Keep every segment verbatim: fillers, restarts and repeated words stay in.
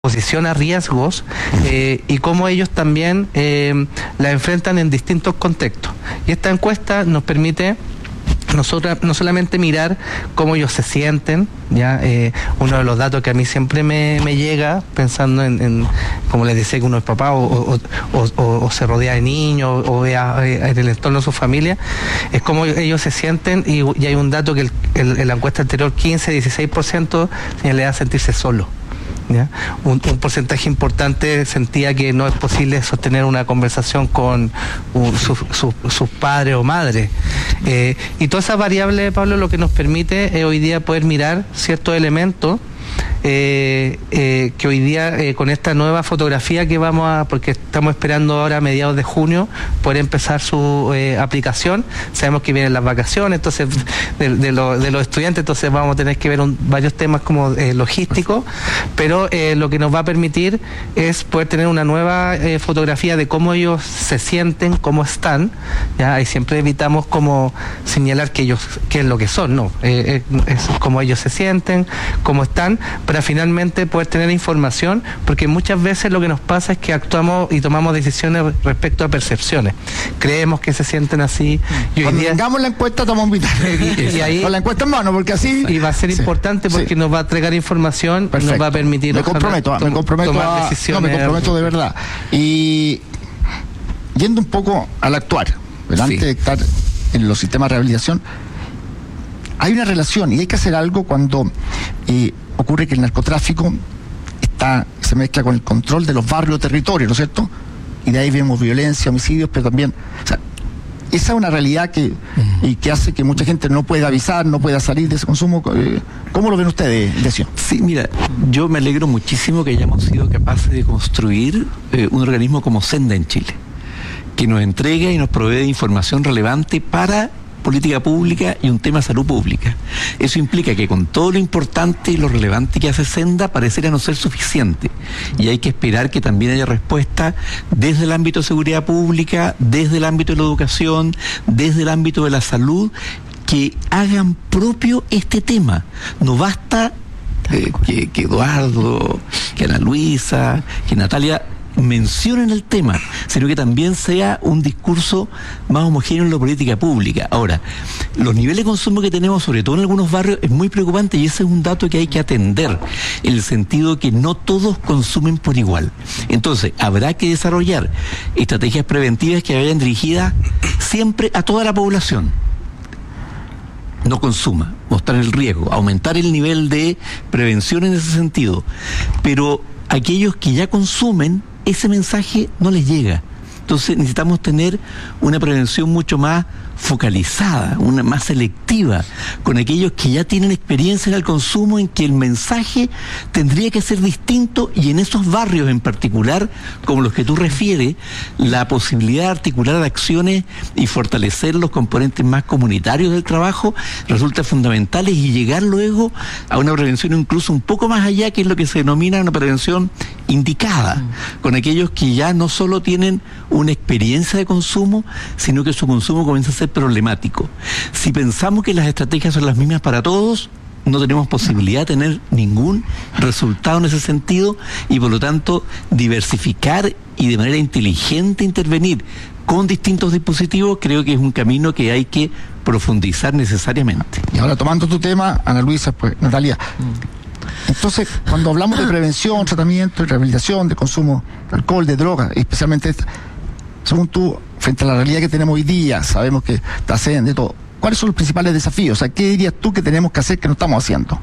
exposición a riesgos eh, y cómo ellos también eh, la enfrentan en distintos contextos. Y esta encuesta nos permite nosotros no solamente mirar cómo ellos se sienten, ya eh, uno de los datos que a mí siempre me, me llega pensando en, en como les decía, que uno es papá o, o, o, o, o se rodea de niños o vea en el entorno de su familia, es cómo ellos se sienten y, y hay un dato que el, el, en la encuesta anterior quince a dieciséis por ciento le da sentirse solo. ¿Ya? Un, un porcentaje importante sentía que no es posible sostener una conversación con uh, sus su, su padres o madres. Eh, y toda esa variable, Pablo, lo que nos permite es hoy día poder mirar ciertos elementos eh, eh, que hoy día eh, con esta nueva fotografía que vamos a, porque estamos esperando ahora a mediados de junio poder empezar su eh, aplicación. Sabemos que vienen las vacaciones, entonces de, de, lo, de los estudiantes, entonces vamos a tener que ver un, varios temas como eh, logísticos, pero eh, lo que nos va a permitir es poder tener una nueva eh, fotografía de cómo ellos se sienten, cómo están, ya, y siempre evitamos como señalar que ellos, qué es lo que son, no, eh, es cómo ellos se sienten, cómo están, para finalmente poder tener información, porque muchas veces lo que nos pasa es que actuamos y tomamos decisiones respecto a percepciones. Creemos que se sienten así. Y hoy día tengamos la encuesta, tomamos un y, y ahí con la encuesta en mano, porque así y va a ser sí, importante porque sí, nos va a entregar información. Perfecto. Nos va a permitir me comprometo, me comprometo tomar a, decisiones. No, me comprometo de verdad. Y yendo un poco al actuar, ¿verdad? Sí. Antes de estar en los sistemas de rehabilitación, hay una relación y hay que hacer algo cuando eh, ocurre que el narcotráfico está, se mezcla con el control de los barrios o territorios, ¿no es cierto? Y de ahí vemos violencia, homicidios, pero también, o sea, esa es una realidad que, uh-huh. y que hace que mucha gente no pueda avisar, no pueda salir de ese consumo. ¿Cómo lo ven ustedes, Decio? Sí, mira, yo me alegro muchísimo que hayamos sido capaces de construir eh, un organismo como Senda en Chile, que nos entrega y nos provee información relevante para política pública y un tema de salud pública. Eso implica que con todo lo importante y lo relevante que hace Senda pareciera no ser suficiente y hay que esperar que también haya respuesta desde el ámbito de seguridad pública, desde el ámbito de la educación, desde el ámbito de la salud, que hagan propio este tema. No basta eh, que, que Eduardo, que Ana Luisa, que Natalia mencionen el tema, sino que también sea un discurso más homogéneo en la política pública. Ahora, los niveles de consumo que tenemos, sobre todo en algunos barrios, es muy preocupante y ese es un dato que hay que atender, en el sentido que no todos consumen por igual. Entonces, habrá que desarrollar estrategias preventivas que vayan dirigidas siempre a toda la población. No consuma, mostrar el riesgo, aumentar el nivel de prevención en ese sentido. Pero aquellos que ya consumen, ese mensaje no les llega. Entonces necesitamos tener una prevención mucho más focalizada, una más selectiva, con aquellos que ya tienen experiencia en el consumo, en que el mensaje tendría que ser distinto, y en esos barrios en particular, como los que tú refieres, la posibilidad de articular acciones y fortalecer los componentes más comunitarios del trabajo resulta fundamental, y llegar luego a una prevención incluso un poco más allá, que es lo que se denomina una prevención indicada, mm. con aquellos que ya no solo tienen una experiencia de consumo, sino que su consumo comienza a ser problemático. Si pensamos que las estrategias son las mismas para todos, no tenemos posibilidad de tener ningún resultado en ese sentido, y por lo tanto diversificar y de manera inteligente intervenir con distintos dispositivos creo que es un camino que hay que profundizar necesariamente. Y ahora, tomando tu tema, Ana Luisa, pues Natalia, entonces cuando hablamos de prevención, tratamiento y rehabilitación de consumo de alcohol, de drogas, especialmente esta, según tú, frente a la realidad que tenemos hoy día, sabemos que está haciendo de todo, ¿cuáles son los principales desafíos? O sea, ¿qué dirías tú que tenemos que hacer que no estamos haciendo?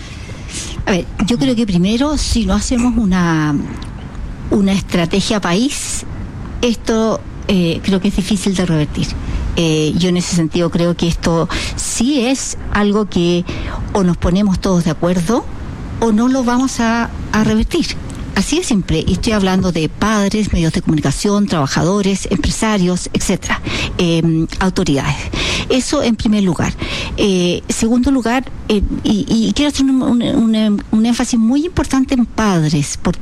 A ver, yo creo que primero, si no hacemos una, una estrategia país, esto eh, creo que es difícil de revertir. Eh, yo en ese sentido creo que esto sí es algo que o nos ponemos todos de acuerdo o no lo vamos a, a revertir. Así de simple, y estoy hablando de padres, medios de comunicación, trabajadores, empresarios, etcétera, eh, autoridades. Eso en primer lugar. Eh, segundo lugar, eh, y, y quiero hacer un, un, un, un énfasis muy importante en padres, porque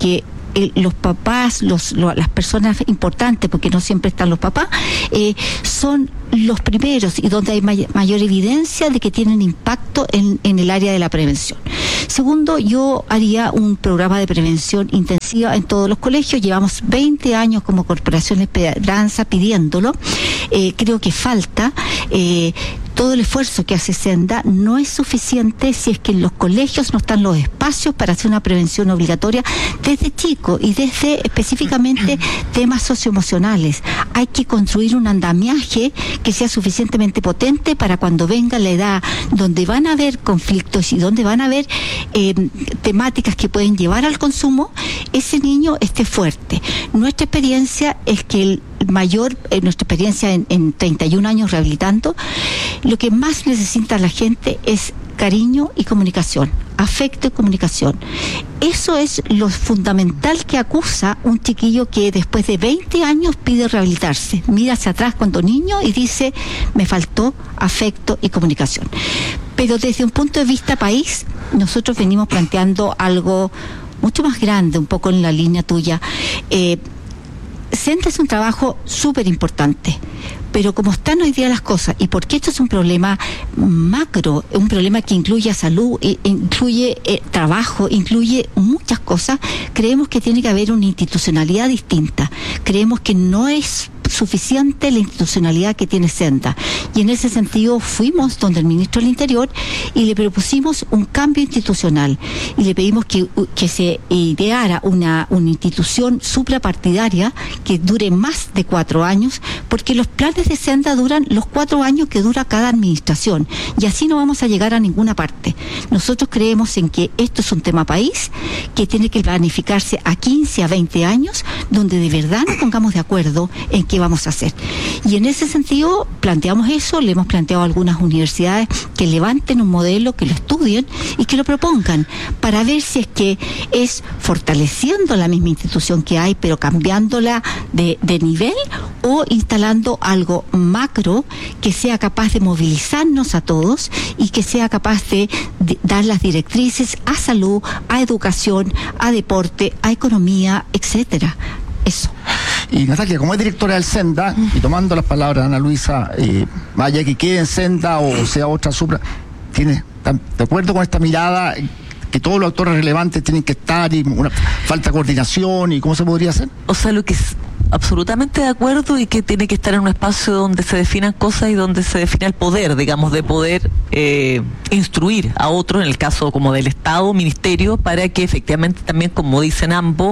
eh, los papás, los, lo, las personas importantes, porque no siempre están los papás, eh, son los primeros y donde hay may- mayor evidencia de que tienen impacto en, en el área de la prevención. Segundo, yo haría un programa de prevención intensiva en todos los colegios. Llevamos veinte años como Corporación Esperanza pidiéndolo. Eh, creo que falta. Eh, todo el esfuerzo que hace Senda no es suficiente si es que en los colegios no están los espacios para hacer una prevención obligatoria desde chico y desde específicamente temas socioemocionales. Hay que construir un andamiaje que sea suficientemente potente para cuando venga la edad donde van a haber conflictos y donde van a haber eh, temáticas que pueden llevar al consumo, ese niño esté fuerte. Nuestra experiencia es que el mayor, eh, nuestra experiencia en, en treinta y un años rehabilitando, lo que más necesita la gente es cariño y comunicación, afecto y comunicación. Eso es lo fundamental que acusa un chiquillo que después de veinte años pide rehabilitarse. Mira hacia atrás cuando niño y dice, me faltó afecto y comunicación. Pero desde un punto de vista país, nosotros venimos planteando algo mucho más grande, un poco en la línea tuya. Eh, Senda es un trabajo súper importante, pero como están hoy día las cosas, y porque esto es un problema macro, un problema que incluye salud, incluye eh, trabajo, incluye muchas cosas, creemos que tiene que haber una institucionalidad distinta. Creemos que no es suficiente la institucionalidad que tiene Senda, y en ese sentido fuimos donde el ministro del Interior y le propusimos un cambio institucional y le pedimos que, que se ideara una, una institución suprapartidaria que dure más de cuatro años, porque los planes de Senda duran los cuatro años que dura cada administración y así no vamos a llegar a ninguna parte. Nosotros creemos en que esto es un tema país que tiene que planificarse a quince a veinte años, donde de verdad nos pongamos de acuerdo en qué vamos a hacer. Y en ese sentido planteamos eso, le hemos planteado a algunas universidades que levanten un modelo, que lo estudien y que lo propongan para ver si es que es fortaleciendo la misma institución que hay, pero cambiándola de, de nivel, o instalando algo macro que sea capaz de movilizarnos a todos y que sea capaz de, de dar las directrices a salud, a educación, a deporte, a economía, etcétera. Eso. Y Natalia, como es directora del Senda, y tomando las palabras de Ana Luisa, eh, vaya que quede en Senda o sea otra supra, ¿tiene, de acuerdo con esta mirada que todos los actores relevantes tienen que estar y una falta de coordinación y cómo se podría hacer? O sea, lo que es absolutamente de acuerdo y que tiene que estar en un espacio donde se definan cosas y donde se defina el poder, digamos, de poder eh, instruir a otros, en el caso como del Estado, ministerio, para que efectivamente también, como dicen ambos,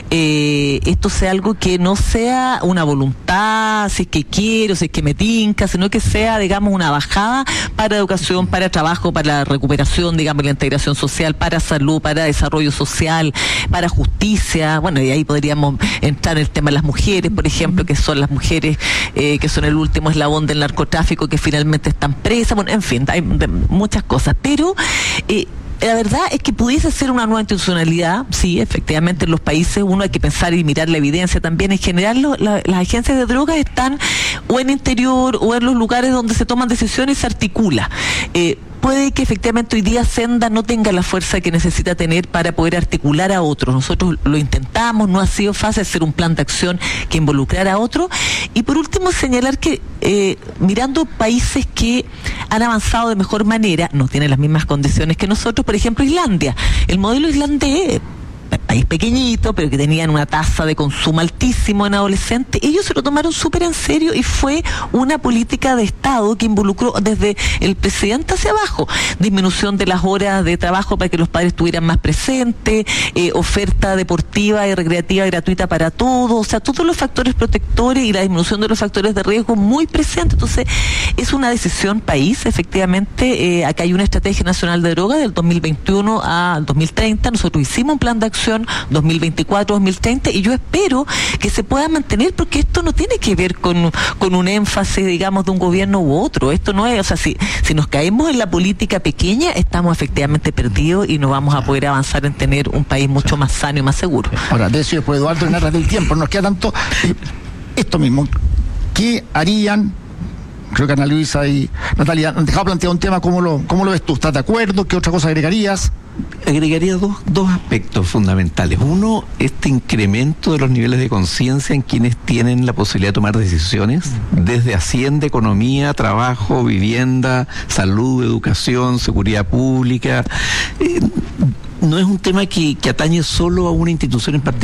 eh, esto sea algo que no sea una voluntad, si es que quiero, si es que me tinca, sino que sea, digamos, una bajada para educación, para trabajo, para la recuperación, digamos, la integración social, para salud, para desarrollo social, para justicia. Bueno, y ahí podríamos entrar en el tema de las mujeres, por ejemplo, que son las mujeres eh, que son el último eslabón del narcotráfico, que finalmente están presas. Bueno, en fin, hay muchas cosas, pero eh, la verdad es que pudiese ser una nueva institucionalidad. Sí, efectivamente en los países uno hay que pensar y mirar la evidencia también. En general lo, la, las agencias de drogas están o en interior o en los lugares donde se toman decisiones y se articula. Eh, Puede que efectivamente hoy día Senda no tenga la fuerza que necesita tener para poder articular a otros. Nosotros lo intentamos, no ha sido fácil hacer un plan de acción que involucrara a otros. Y por último, señalar que eh, mirando países que han avanzado de mejor manera, no tienen las mismas condiciones que nosotros, por ejemplo Islandia. El modelo islandés, país pequeñito, pero que tenían una tasa de consumo altísimo en adolescentes, ellos se lo tomaron súper en serio y fue una política de Estado que involucró desde el presidente hacia abajo, disminución de las horas de trabajo para que los padres estuvieran más presentes, eh, oferta deportiva y recreativa gratuita para todos, o sea, todos los factores protectores y la disminución de los factores de riesgo muy presentes. Entonces, es una decisión país, efectivamente. Eh, acá hay una estrategia nacional de drogas del dos mil veintiuno al dos mil treinta, nosotros hicimos un plan de acción dos mil veinticuatro a dos mil treinta y yo espero que se pueda mantener, porque esto no tiene que ver con, con un énfasis, digamos, de un gobierno u otro. Esto no es, o sea, si, si nos caemos en la política pequeña, estamos efectivamente perdidos y no vamos a poder avanzar en tener un país mucho más sano y más seguro. Ahora, de eso después Eduardo, en aras del tiempo, no nos queda tanto eh, esto mismo. ¿Qué harían? Creo que Ana Luisa y Natalia han dejado planteado un tema. ¿Cómo lo, cómo lo ves tú? ¿Estás de acuerdo? ¿Qué otra cosa agregarías? agregaría dos, dos aspectos fundamentales. Uno, este incremento de los niveles de conciencia en quienes tienen la posibilidad de tomar decisiones, desde Hacienda, economía, trabajo, vivienda, salud, educación, seguridad pública. Eh, no es un tema que, que atañe solo a una institución en particular.